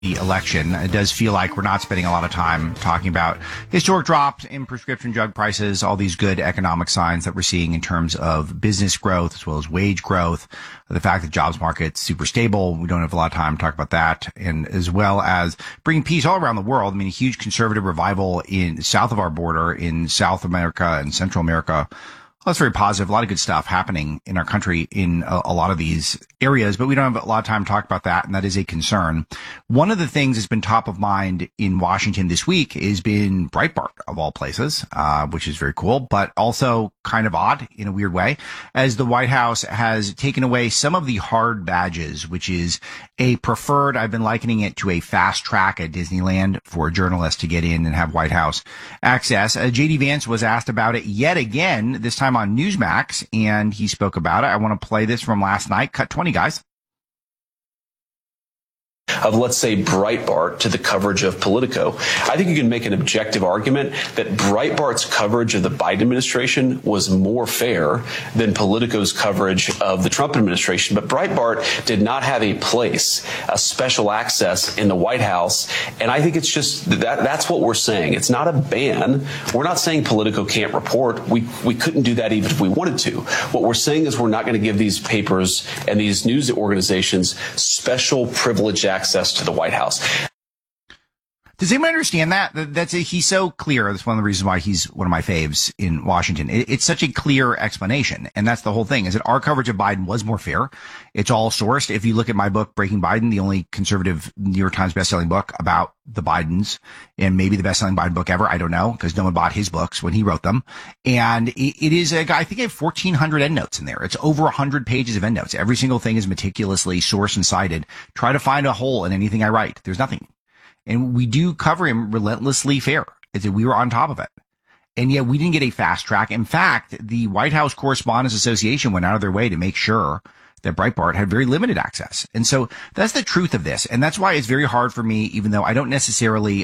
the election. It does feel like we're not spending a lot of time talking about historic drops in prescription drug prices, all these good economic signs that we're seeing in terms of business growth as well as wage growth, the fact that jobs market's super stable. We don't have a lot of time to talk about that, and as well as bringing peace all around the world. I mean, a huge conservative revival in south of our border in South America and Central America. Well, that's very positive. A lot of good stuff happening in our country in a lot of these areas, but we don't have a lot of time to talk about that, and that is a concern. One of the things that's been top of mind in Washington this week has been Breitbart, of all places, which is very cool, but also kind of odd in a weird way, as the White House has taken away some of the hard badges, which is a preferred, I've been likening it to a fast track at Disneyland for journalists to get in and have White House access. J.D. Vance was asked about it yet again, this time on Newsmax, and he spoke about it. I want to play this from last night. Cut 20, guys. Of, let's say, Breitbart to the coverage of Politico. I think you can make an objective argument that Breitbart's coverage of the Biden administration was more fair than Politico's coverage of the Trump administration. But Breitbart did not have a place, a special access in the White House. And I think it's just that's what we're saying. It's not a ban. We're not saying Politico can't report. We couldn't do that even if we wanted to. What we're saying is we're not going to give these papers and these news organizations special privileged access to the White House. Does anyone understand that? He's so clear. That's one of the reasons why he's one of my faves in Washington. It's such a clear explanation. And that's the whole thing, is that our coverage of Biden was more fair. It's all sourced. If you look at my book, Breaking Biden, the only conservative New York Times bestselling book about the Bidens, and maybe the bestselling Biden book ever, I don't know, because no one bought his books when he wrote them. And it is a guy, I think I have 1,400 endnotes in there. It's over 100 pages of endnotes. Every single thing is meticulously sourced and cited. Try to find a hole in anything I write. There's nothing. And we do cover him relentlessly fair. It's that we were on top of it. And yet we didn't get a fast track. In fact, the White House Correspondents Association went out of their way to make sure that Breitbart had very limited access. And so that's the truth of this. And that's why it's very hard for me, even though I'm not necessarily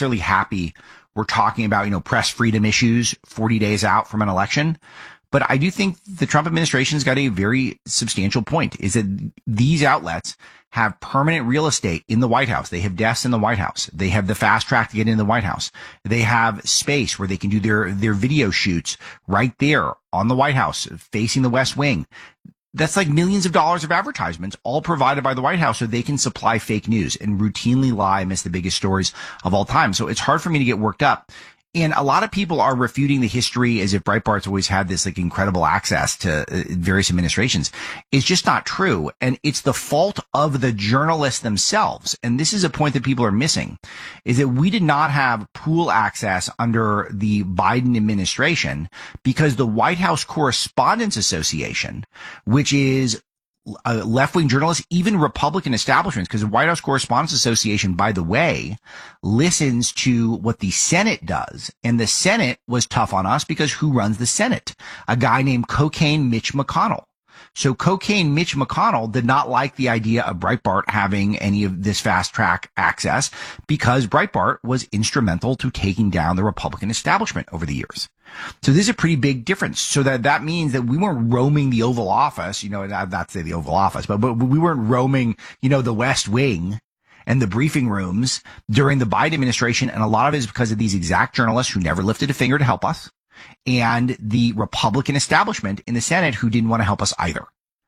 happy we're talking about, press freedom issues 40 days out from an election. But I do think the Trump administration's got a very substantial point, is that these outlets have permanent real estate in the White House. They have desks in the White House. They have the fast track to get into the White House. They have space where they can do their video shoots right there on the White House, facing the West Wing. That's like millions of dollars of advertisements, all provided by the White House, so they can supply fake news and routinely lie amidst the biggest stories of all time. So it's hard for me to get worked up. And a lot of people are refuting the history as if Breitbart's always had this incredible access to various administrations. It's just not true. And it's the fault of the journalists themselves. And this is a point that people are missing, is that we did not have pool access under the Biden administration because the White House Correspondents Association, which is left-wing journalists, even Republican establishments, because the White House Correspondents Association, by the way, listens to what the Senate does. And the Senate was tough on us because who runs the Senate? A guy named Cocaine Mitch McConnell. So Cocaine Mitch McConnell did not like the idea of Breitbart having any of this fast track access because Breitbart was instrumental to taking down the Republican establishment over the years. So this is a pretty big difference. So that means that we weren't roaming the Oval Office, not to say the Oval Office, but we weren't roaming, the West Wing and the briefing rooms during the Biden administration. And a lot of it is because of these exact journalists who never lifted a finger to help us, and the Republican establishment in the Senate who didn't want to help us either.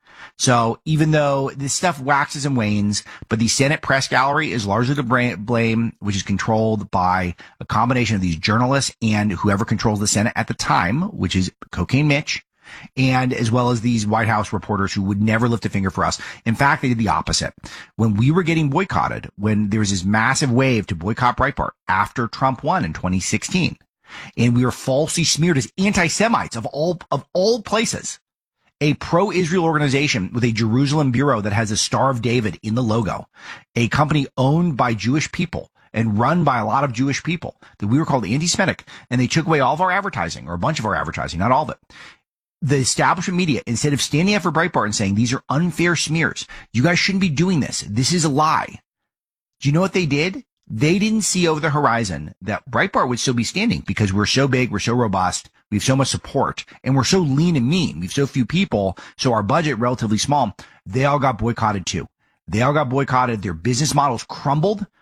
So even though this stuff waxes and wanes, but the Senate press gallery is largely to blame, which is controlled by a combination of these journalists and whoever controls the Senate at the time, which is Cocaine Mitch, and as well as these White House reporters who would never lift a finger for us. In fact, they did the opposite. When we were getting boycotted, when there was this massive wave to boycott Breitbart after Trump won in 2016, and we were falsely smeared as anti-Semites of all places, a pro-Israel organization with a Jerusalem bureau that has a Star of David in the logo, a company owned by Jewish people and run by a lot of Jewish people, that we were called anti-Semitic, and they took away all of our advertising, or a bunch of our advertising, not all of it. The establishment media, instead of standing up for Breitbart and saying, these are unfair smears, you guys shouldn't be doing this, this is a lie. Do you know what they did? They didn't see over the horizon that Breitbart would still be standing because we're so big, we're so robust, we have so much support, and we're so lean and mean. We have so few people, so our budget relatively small. They all got boycotted too. They all got boycotted. Their business models crumbled